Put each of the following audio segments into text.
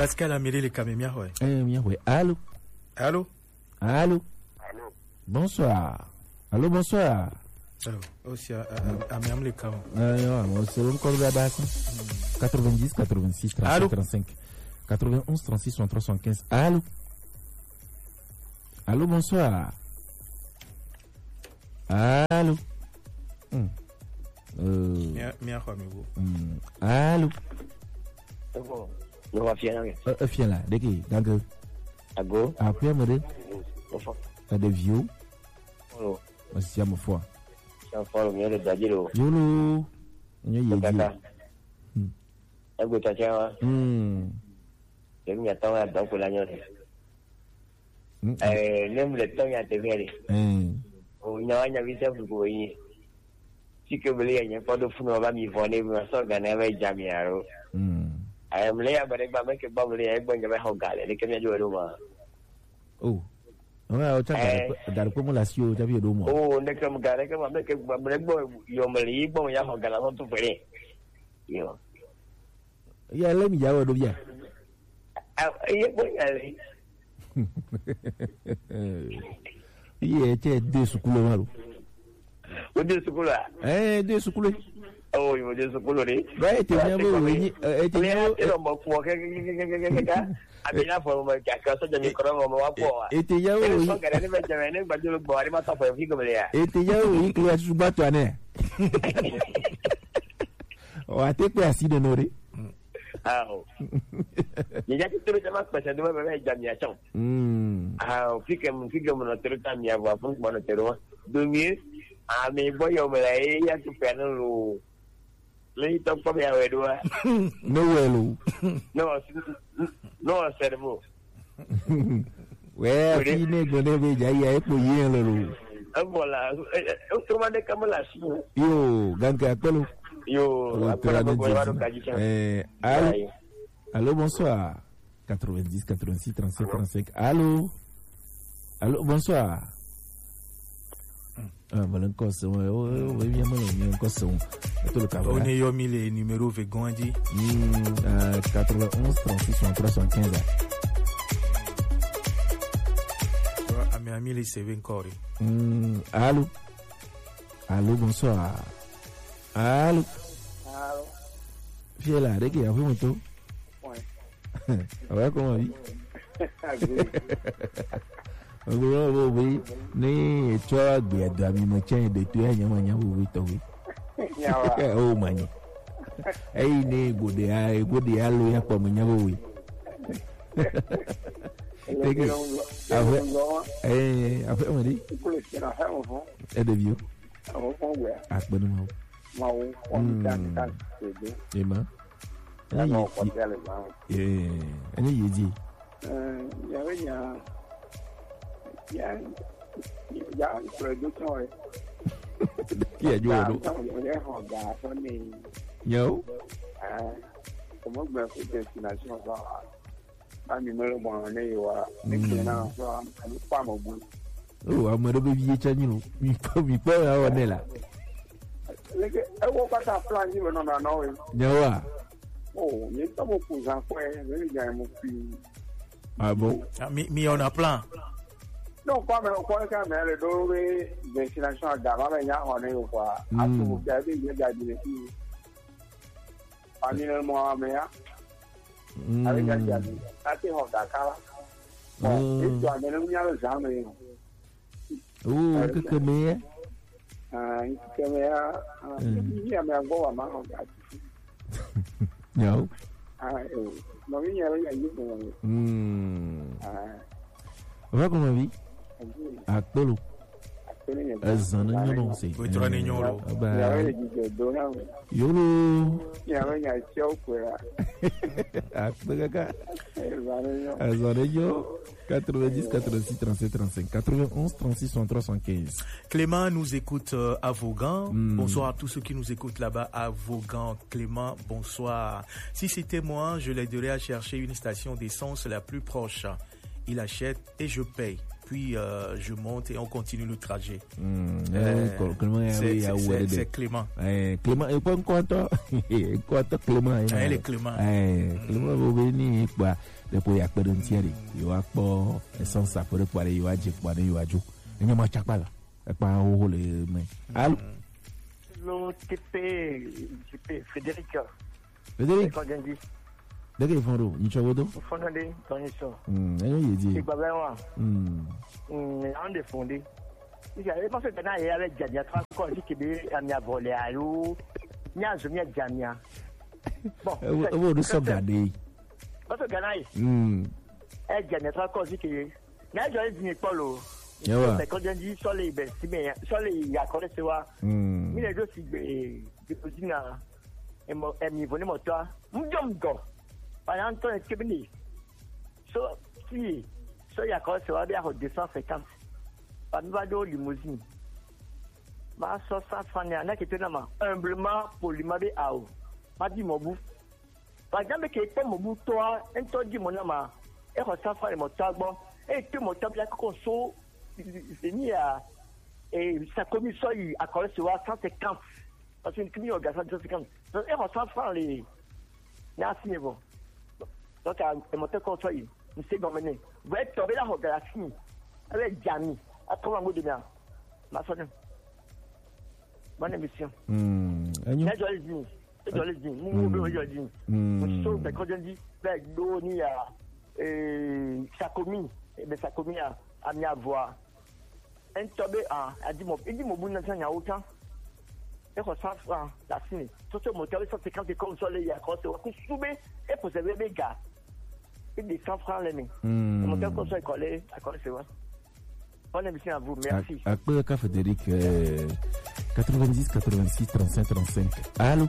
Pascal Amélie les camémias, ouais. Ouais. Allô? Allô? Allô? Bonsoir. Allô, bonsoir. Allô, aussi à Miam les cam. C'est le code de la base. 90, 86, 37, 35. 91, 36, 63, 75. Allô? Allô, bonsoir. Allô? Allô? Nous va fier là. Fier là, de qui? D'accord. Ago. Après, moi, de vieux. Oh. C'est à ma foi. C'est un fort, mieux de Dadilo. Yolo. Ago, t'as tiens. Je m'y attends à donc pour l'agneau. Même le temps, il y a des verres. Oh, il y a un visage pour vous. Si que vous voulez, il n'y a pas de fou, on va m'y voir, mais on s'en gagne avec Jamiaro. I am lay but I make a bubble egg when you're home, they can do it. Oh, dar como la ciudad ya vio domo. Oh, ne come gare come make a boy, you may go ya ho gala to pere. Yo. Ya le mi ya do ya. Ye che de sukulo malo. O de sukula. De sukulo. Oh, you just pull it. Right, you never win. It is I mean, for my jacket, so you come on. It is your way, but you body must have a figure there. It is your week, let's back to an Oh, I think we are seeing the note. How? You get to the master, and do a Jamia. How figure on a third time you have a front monitor. Do me? I may boy over there to panel. Late up from here, no, no, said move. Well, he never put yellow. You, Ganka Polo. You, allô, bonsoir. 90, 86, 37, 35. Allô? Allô, bonsoir. Voilà encore ça. Oui, bien, encore ça. On est yomi les numéros Vegondi. 91, 36, 63, 75. Ami les CV encore. Allô? Allô, bonsoir. Allô? Allô? Fier là, dès qu'il y a un moto. Ouais. Ouais, comment dit? Oui, ni choa bia dami mo chen de tu enya manya wo to wi. Oh manya. Ni gode alo ya pa manya wo wi. Afa mo di. De vieux. Akbenu mo. Mau kan Ema. Ani yiji. Ya production Kia jual tu. Yo. Como gba fún destination so. Ami mo mo ne wa. Ni na so ani pa mo bu. Oh, amado be vie chanyi no. Mi pa wa ne la. Leke e wo pata plan ni no na no. Nyawa. Oh, ni to mo ku za ko e, ni ga mo fi. Ah bon. Mi on a plan. Non, pas mais le dos destination à Gama, mais il y a un année ou quoi. À tout vous avez bien gardé ici. Parmi le mois, mais avec gardé. À tes hors Dakar. Bon, et tu as même mis le jamais. Oh, que mais. Que mais, il y a même un à ma regard. No. Non, il y a eu. Va comment vie? Akpolo. Azana nyolo se. Votre nyolo. Yolo. Ya chokwa. Akpega. Azana yo 90 86 37 35 91 36 63 75. Clément nous écoute à Vaughan. Bonsoir à tous ceux qui nous écoutent là-bas à Vaughan. Clément, bonsoir. Si c'était moi, je l'aiderais à chercher une station d'essence la plus proche. Il achète et je paye. puis je monte et on continue le trajet. C'est Clément. Clément, et pas encore Clément. Elle est Clément. Clément va venir quoi. Depuis ya kpedon tiere, yo akpo essence pour le poire yo aje pour yo aju. Enyo ma chakpala. E pa o le me. Allô. Lo TP Frédéric. Frédéric. Deke fondo, ni chowodo? Fondo de toniso. Enyo yeji. Ti baba wa. Ande fondé. Il y a pas fait na ya avec Jamia trois ko di kebe amia volé ayo. Nya zo mia Jamia. Bon. Wo do so gade. Parce que Ganaï, Jamia trois ko di kebe. Na jo ni polo. Yawa. C'est quand on dit sur les bestimes, sur les yakore sewa. Mi le do si de posina e mi vone moto. Mjomgo. Para Antoine Kebini. So si so yakore sewa bien 250. Pas nous do limousine. Ma so ça fanya na ketena ma humblement poliment be ao. Ma di mobu. Par exemple que te mobu toi, ento di monama e ko ça fa le moto agbo. E te moto bia ko so sa commission a collé sur 150 parce qu'une client a 150 donc elle reçoit francs les merci bon donc elle monte contre lui nous c'est bon mener vous êtes tombé là au galaxie avec Jami à trois mots de bien ma soeur bonne émission je dois dire nous sommes quand je dis ben doni à sa commune à mi avoir un tombé a dit mon bon n'a rien autant et qu'on s'en francs la signe tout ce moteur 150 comme ça les accroche ou soube et pour servir les gars et des 100 francs les mains le moteur comme ça collé c'est vrai bonne émission à vous merci après café Frédéric 90 86 35 35 allô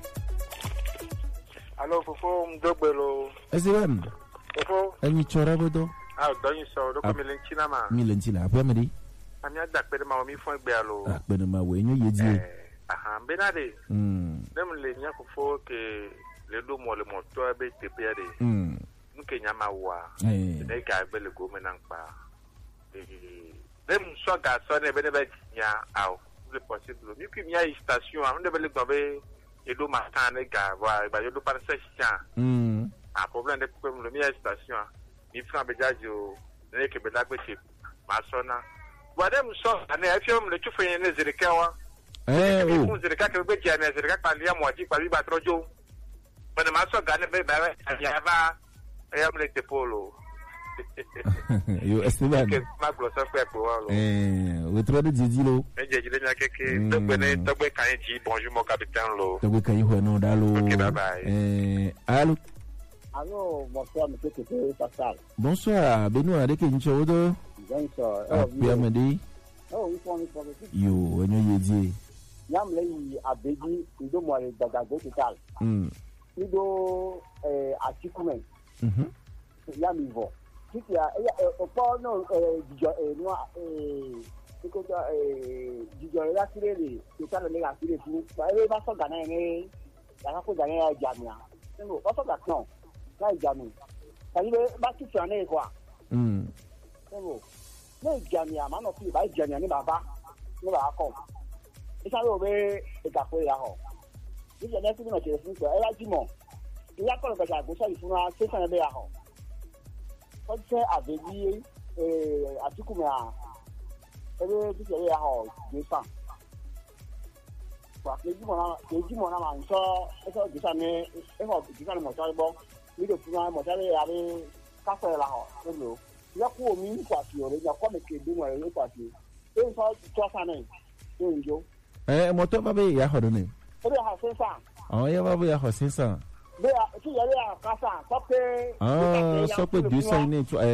Fofo mdobelo SM Fofo ani chorabodo donyi so do ko milenchina ma milenchina apa medi ami ada pede ma mi fon egbe alo pede ma we nyo yeji benade dem le nya Fofo ke le do mo le moto be tepe ade nke nya ma wa ne ka be le go menan pa dem so ga so ne be ne be nya aw le possible mi ki nya station on de be le gbe e do ma tan ne ga wa ba yo do par session problème de problème le mi station ni franc bejajo ne ke be dagbe che masona wadem so ane afiom le chufu ne zirikawa o zirika ke be jane zirika pa lia moji pa bi batrojo bana maso gane be ba ya ba ya mle te polo yo Esteban ke maglo so pe po lo we tro de jijilo jijile nya keke to gbe kan ji bonjour mon capitaine lo to gbe kan ho no dalo okay bye bye allô. Allô, bonsoir, monsieur Kété, Pascal. Bonsoir, Benoît, avec une chose. Bonsoir. Pierre-Medi. Oh, oui, yo, on y est dit. Yam lay abedi, ido mo le dagago total. Ido atikumen. Yam ivo. Tikia, opo no dijo no ko dijo la tirele, total le la tirele fún. Ba e ba so gana en la ko gana ya jamia. No, ba so gana no. Là Jamie ça dit ba ki tsane quoi bon là Jamie ama no fi ba Jamie ni baba ni ba ko e sa lo be e ka ko ya ho ni je na ti no che fun ko e la jimo ya ko ba ja go sa ifun a se san be ya ho ko se abedi atiku me a e be ti se ya ho je san kwa ke jimo na ma nso e so je san ne e ho je san mo so bo ni de funa mo tare ya be ka so la ho no ya ku mi kwa ti o le ya ko me ke du mo le kwa ti e so to sa ne e njo mo to ba be ya ho do ne o be ha se sa ya ba be ya ho se sa be ya ti ya le ka sa so pe so pe du sa ni to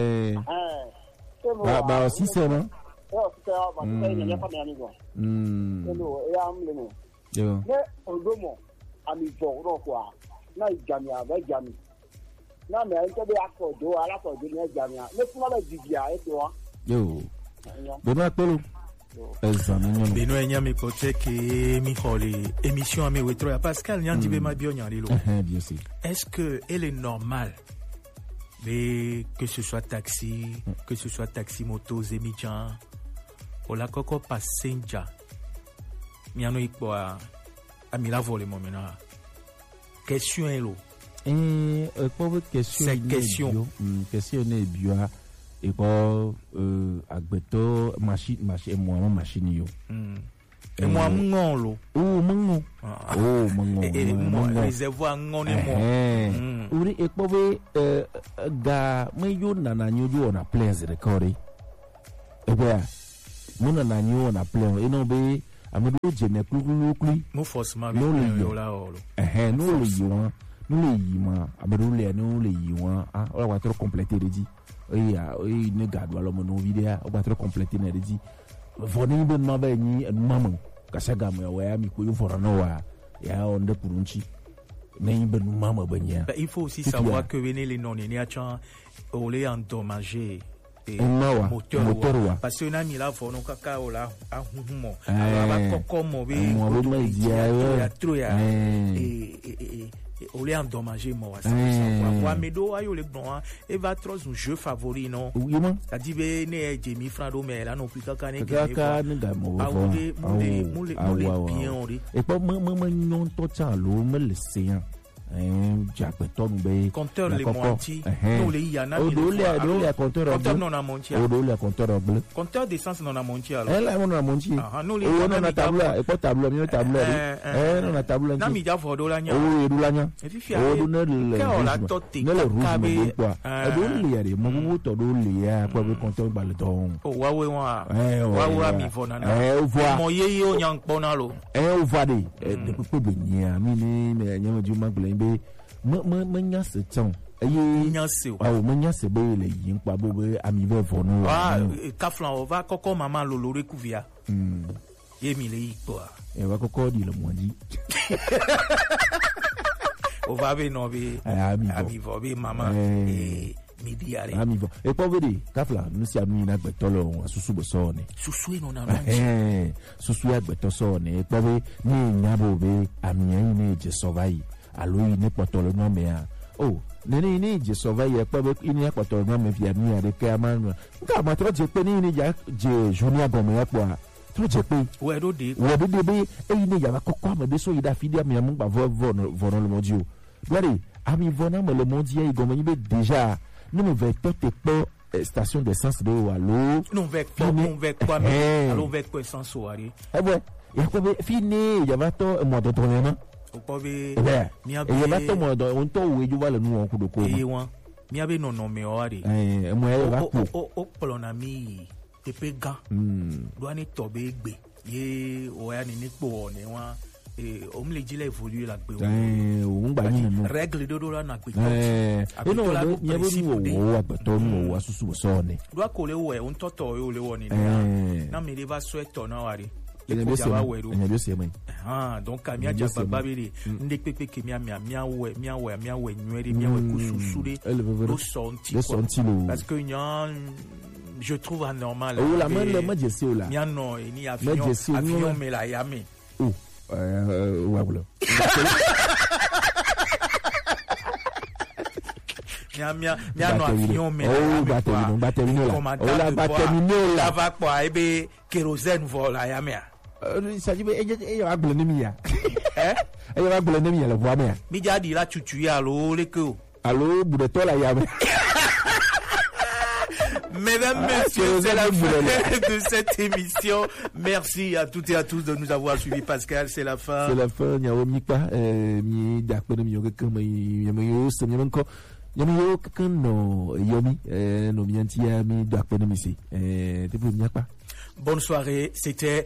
ba si se no si se ba se ni ya fa me ani go no ya am le no yo ne odomo ami vo ro kwa na Jamia ba Jamia na me nto be akodo alakodo ni Jamia le fun ba jibia e to wa yo Benoît Polo Benoît Nyame pote ke mi holi émission ame wetro ya Pascal nyandibe ma bio nyari lo bien sûr est-ce que elle est normale Mais que ce soit taxi, que ce soit taxi moto, Zemidjan, on la coco passenger. Miano ikwa amila vole momena. Question hello. Pauvre question. C'est question. Question n'est bio. Et pas agbeto machine yo. Et moi m'ngon lo. Oh m'ngon. Oh m'ngon. Et moi réservoir m'ngon et moi. Uri et pauvre ga me yo nana nyo na plains recorder. Et bien mon nana nyo na plains et non be amedo jene klu. Mo forcément no le la olo. No le yiwa. No le yima amedo le no le yiwa. Ah on va trop compléter dit. Oui, ne garde alors mon vidéo, on va trop compléter ne dit. Voni ben ma ba ni maman kasaga mo ya mi ko yo fora no wa ya on de purunchi. Ne ben maman ba nya. Il faut aussi savoir que venez les non ni a chan olé endommagé et moteur parce que na mi la fo no kaka ola ahumo aba kokko mo be ya trop ya et on l'a endommagé moi ça moi mais do ayo le bon et va trop un jeu favori non oui man ça dit be ne Jimmy Frado mais là non plus kaka ne kaka ne ga mo bien et pas moi non to cha lo me le séant Jackton be compteur les monti non les yana le compteur non a monti le compteur bleu compteur d'essence non a monti alors elle on a monti non les on a table et pas table mieux table on a table na mi ja vodo la nya du la nya e fi o do ne le rouge quoi do le yare mo to do le ya quoi be compteur baleton o wa we wa mi vona na mo ye o nyan pona lo o va de pe be nya mi ni nya ju magle me nya se ton ayi nya se o me nya se be le yin pa bo be ami be vono kaflan o va koko mama lo lore kuvia ye mi le ipo e va koko di le mondi o va be no be ami vo be mama e midi are ami vo e po vedi kaflan no si ami na gbetolo susu bo so ne susu no na susu agbeto so ne e po be ni nya bo be ami yin ne je survive alo yi ne potolo no me a oh nene ni je surveille e pe ini potolo no me via mi ade ke amanu nka ma tro je pe ni ja je junior gomo e po a tro je pe we do de be e ni ja ba kokko ma de so yi da fidi am mu ba vono le modio dori ami vona me le modio e gomo yi be déjà nous me veut te pe station d'essence de alo non veut quoi mais alo veut quoi sans soirée eh ouais e ko be fini ja ba to mo de tournement opobe mi abe e ba to mo do on to we ju vale nu won ku do ko mi abe no me o ari mo e ba ku o polona mi pepe gan do ani to be gbe ye o ya ni nipo ni wa o mi le jile évoluer la gbe o ngba ni no règle do la na gbe e no mi abe ni wo agbeto ni wo asusu so ni do ko le wo e on toto o le wo ni na mi le va sweater na wari donc amia jaba babiri nde pepe ke mia we nyeri mia we kususude do senti parce que je trouve anormal la main je sais là mia no ni avion me la yame voilà mia no avion me batterie la va quoi ebe kérosène vola yame ça dit e va blender mi ya e va blender mi la voix mais mi ja di la chuchu ya lo le ko allo budeto la ya Mesdames, messieurs, c'est la fin de cette émission. Merci à toutes et à tous de nous avoir suivis. Pascal, c'est la fin. C'est la fin. Nyaomi pa mi dakpene mi yoke mi yo se mi manko. Yo kan no yomi no mi antia mi dakpene mi se. Te pou mi pa. Bonne soirée, c'était